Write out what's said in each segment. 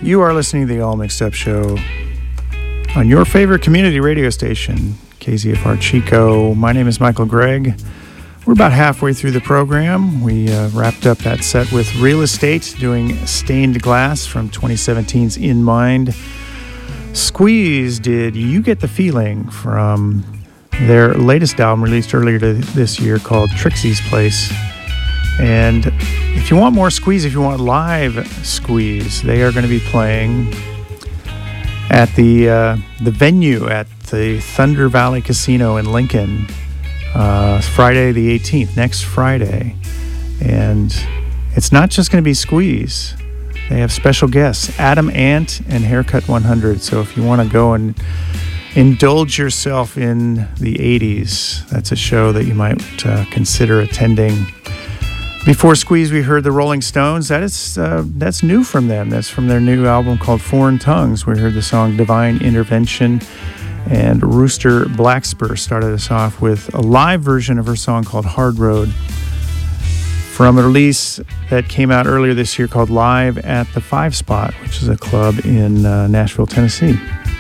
You are listening to the All Mixed Up Show on your favorite community radio station, KZFR Chico. My name is Michael Gregg. We're about halfway through the program. We wrapped up that set with Real Estate doing Stained Glass from 2017's In Mind. Squeeze did You Get the Feeling from their latest album released earlier this year called Trixie's Place. And if you want more Squeeze, if you want live Squeeze, they are going to be playing at the venue at the Thunder Valley Casino in Lincoln, Friday the 18th, next Friday. And it's not just going to be Squeeze. They have special guests, Adam Ant and Haircut 100. So if you want to go and indulge yourself in the 80s, that's a show that you might consider attending. Before Squeeze, we heard the Rolling Stones. That's new from them. That's from their new album called Foreign Tongues. We heard the song Divine Intervention. And Rooster Blackspur started us off with a live version of her song called Hard Road from a release that came out earlier this year called Live at the Five Spot, which is a club in Nashville, Tennessee.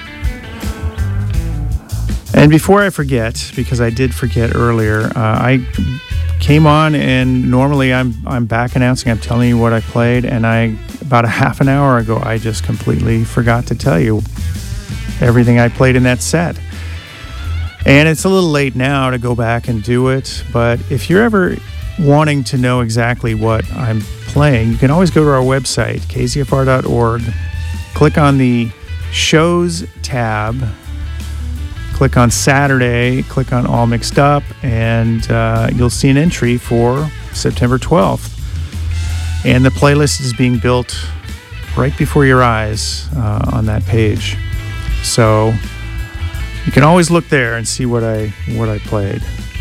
And before I forget, because I did forget earlier, I came on, and normally I'm back announcing, I'm telling you what I played, and about a half an hour ago I just completely forgot to tell you everything I played in that set. And it's a little late now to go back and do it, but if you're ever wanting to know exactly what I'm playing, you can always go to our website, kzfr.org, click on the Shows tab, click on Saturday, click on All Mixed Up, and you'll see an entry for September 12th. And the playlist is being built right before your eyes on that page. So you can always look there and see what I played.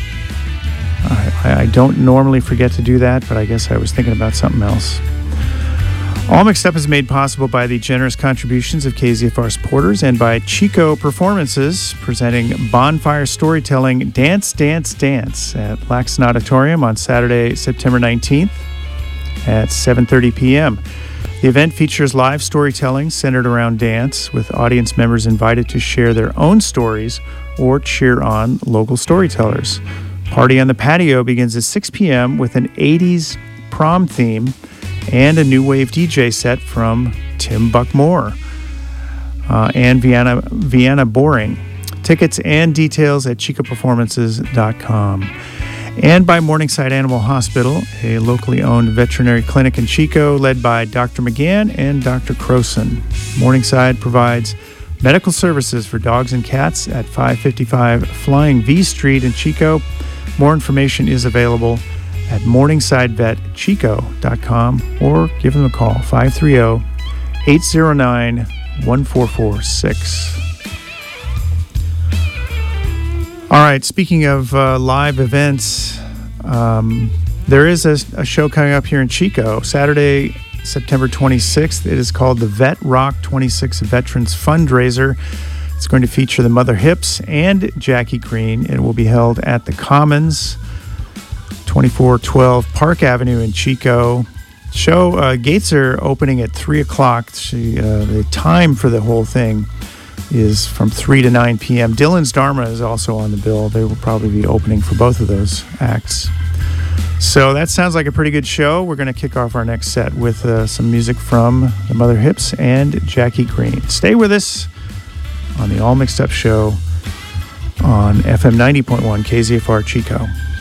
I don't normally forget to do that, but I guess I was thinking about something else. All Mixed Up is made possible by the generous contributions of KZFR supporters and by Chico Performances, presenting Bonfire Storytelling Dance, Dance, Dance at Laxon Auditorium on Saturday, September 19th at 7:30 p.m. The event features live storytelling centered around dance, with audience members invited to share their own stories or cheer on local storytellers. Party on the Patio begins at 6 p.m. with an 80s prom theme and a new wave DJ set from Tim Buckmore and Vienna Boring. Tickets and details at chicoperformances.com. And by Morningside Animal Hospital, a locally owned veterinary clinic in Chico led by Dr. McGann and Dr. Croson. Morningside provides medical services for dogs and cats at 555 Flying V Street in Chico. More information is available at morningsidevetchico.com or give them a call, 530-809-1446. All right, speaking of live events, there is a show coming up here in Chico, Saturday, September 26th. It is called the Vet Rock 26 Veterans Fundraiser. It's going to feature the Mother Hips and Jackie Green. It will be held at the Commons, 2412 Park Avenue in Chico. Show gates are opening at 3 o'clock. The time for the whole thing is from 3 to 9 p.m. Dylan's Dharma is also on the bill. They will probably be opening for both of those acts. So that sounds like a pretty good show. We're going to kick off our next set with some music from the Mother Hips and Jackie Green. Stay with us on the All Mixed Up Show on FM 90.1 KZFR Chico.